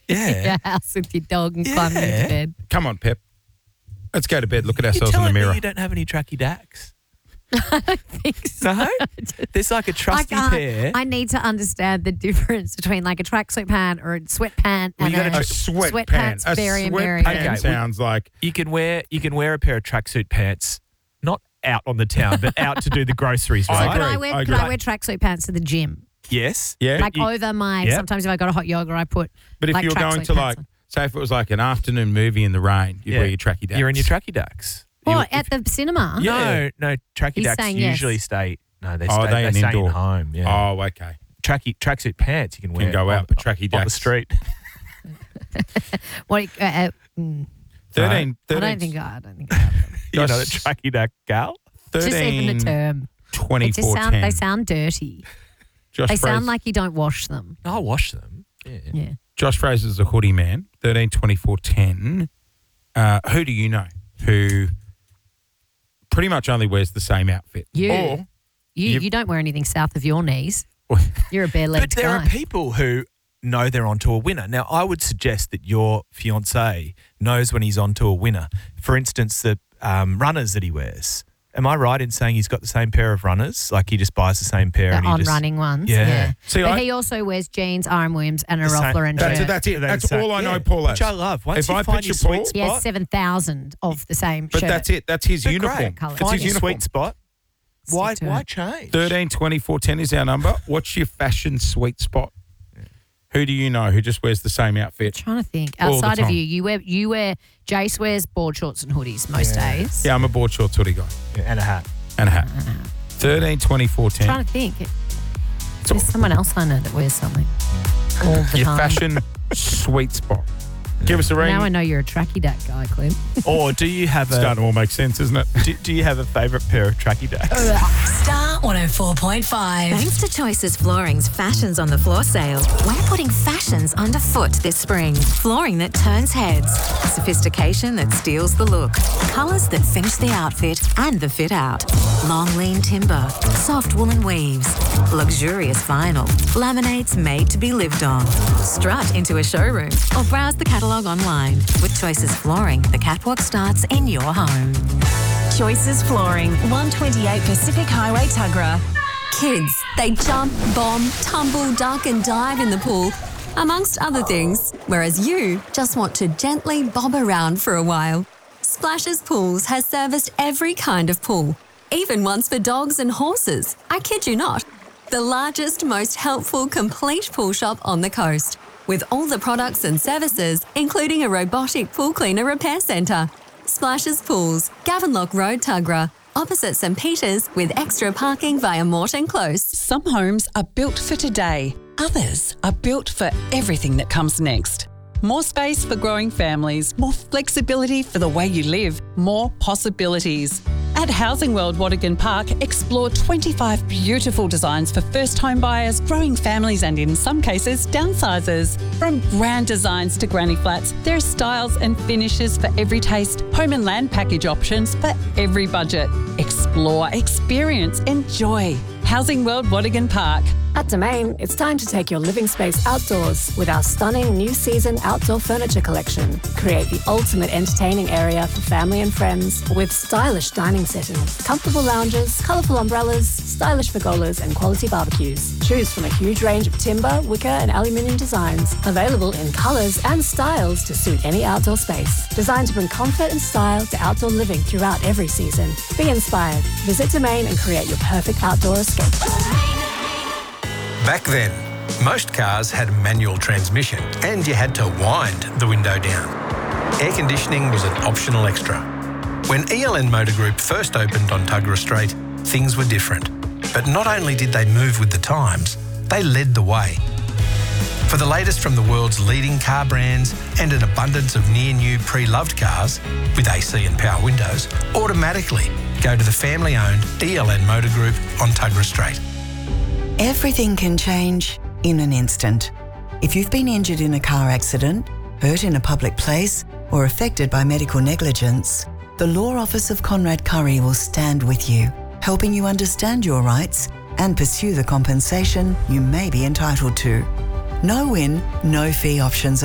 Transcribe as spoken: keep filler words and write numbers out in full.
Yeah. your house with your dog and climbing Yeah. into bed. Come on, Pep. Let's go to bed. Look at You're ourselves in the telling me mirror. you don't have any tracky dacks? I don't think so. No? There's like a I, trusty can't- pair. I need to understand the difference between like a tracksuit pant or a sweatpant Well, and you gotta a A sweat sweatpants. pant. A Very, sweat very pant Okay, we- sounds like You can wear you can wear a pair of tracksuit pants, not out on the town, but out to do the groceries, I So right? could agree, I wear I could agree. I wear tracksuit pants to the gym? Yes. yeah. Like you- over my yeah. sometimes if I got a hot yoga I put But if like you're going tracksuit to pants like, on. say if it was like an afternoon movie in the rain, you'd Yeah. wear your tracky dacks. You're in your tracky dacks. What, You- at the cinema? Yeah. No, no, tracky He's dacks saying yes. usually stay. No, they Oh, stay. they They, an stay indoor. in home. Yeah. Oh, okay. Tracky tracksuit pants you can wear. Can go on, out, but tracky on the dacks. street. What? Uh, uh, mm, thirteen, I thirteen, don't think I, I don't think I have them. You're not a Just- tracky dack gal. Just even the term. They twenty-four, just sound ten. they sound dirty. Josh They Fraser, sound like you don't wash them. I'll wash them. Yeah. Yeah. Josh Fraser's a hoodie man. thirteen, twenty-four, ten. Uh, who do you know who pretty much only wears the same outfit? You. Or You you- you don't wear anything south of your knees. You're a bare But legged there guy. are people who know they're onto a winner. Now, I would suggest that your fiance knows when he's onto a winner. For instance, the um, runners that he wears. Am I right in saying he's got the same pair of runners? Like he just buys the same pair The and he on just running ones. Yeah. Yeah. See, but I- he also wears jeans, R M Williams, and a The Ralph same- Lauren That's, shirt. that's it. They're That's the all same- I know, yeah, Paul. Which I love. Once If you I find picture your sweet Paul- spot, He has seven thousand of the same But shirt. that's it. That's his they're uniform. great. Colour. It's Find his your uniform. sweet spot. Stick Why? to Why it. change? thirteen, twenty-four, ten is our number. What's your fashion sweet spot? Who do you know who just wears the same outfit? I'm trying to think. All the Outside of time. you, you wear you wear Jace wears board shorts and hoodies most Yeah. days. Yeah, I'm a board shorts hoodie guy Yeah, and a hat. and a hat. thirteen, twenty-four, I'm ten. trying to think. There's someone else I know that wears something all the Your time. fashion sweet spot. Give us a ring. Now I know you're a tracky dack guy, Clint. Or do you have a Starting to all make sense, isn't it? do, do you have a favourite pair of tracky dacks? Star one oh four point five. Thanks to Choices Flooring's Fashions on the Floor sale, we're putting fashions underfoot this spring. Flooring that turns heads, sophistication that steals the look, colours that finish the outfit and the fit out. Long lean timber, soft woolen weaves, luxurious vinyl, laminates made to be lived on. Strut into a showroom or browse the catalogue online. With Choices Flooring, the catwalk starts in your home. Choices Flooring, one twenty-eight Pacific Highway, Tuggerah. Kids, they jump, bomb, tumble, duck and dive in the pool, amongst other things, whereas you just want to gently bob around for a while. Splashes Pools has serviced every kind of pool, even ones for dogs and horses. I kid you not. The largest, most helpful, complete pool shop on the coast, with all the products and services, including a robotic pool cleaner repair centre. Splashes Pools, Gavenlock Road, Tuggerah, opposite St Peters, with extra parking via Morton Close. Some homes are built for today. Others are built for everything that comes next. More space for growing families, more flexibility for the way you live, more possibilities. At Housing World Watergan Park, explore twenty-five beautiful designs for first home buyers, growing families and in some cases, downsizers. From grand designs to granny flats, there are styles and finishes for every taste, home and land package options for every budget. Explore, experience, enjoy. Housing World Watergan Park. At Domain, it's time to take your living space outdoors with our stunning new season outdoor furniture collection. Create the ultimate entertaining area for family and friends with stylish dining settings, comfortable lounges, colourful umbrellas, stylish pergolas and quality barbecues. Choose from a huge range of timber, wicker and aluminium designs, available in colours and styles to suit any outdoor space. Designed to bring comfort and style to outdoor living throughout every season. Be inspired. Visit Domain and create your perfect outdoor escape. Back then, most cars had a manual transmission and you had to wind the window down. Air conditioning was an optional extra. When E L N Motor Group first opened on Tuggerah Street, things were different. But not only did they move with the times, they led the way. For the latest from the world's leading car brands and an abundance of near-new pre-loved cars with A C and power windows, automatically go to the family-owned E L N Motor Group on Tuggerah Street. Everything can change in an instant. If you've been injured in a car accident, hurt in a public place, or affected by medical negligence, the Law Office of Conrad Curry will stand with you, helping you understand your rights and pursue the compensation you may be entitled to. No win, no fee options